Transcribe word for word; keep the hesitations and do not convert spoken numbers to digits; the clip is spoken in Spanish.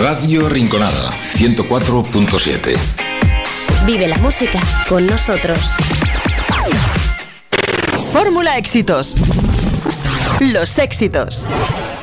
Radio Rinconada, ciento cuatro punto siete. Vive la música con nosotros. Fórmula Éxitos. Los éxitos.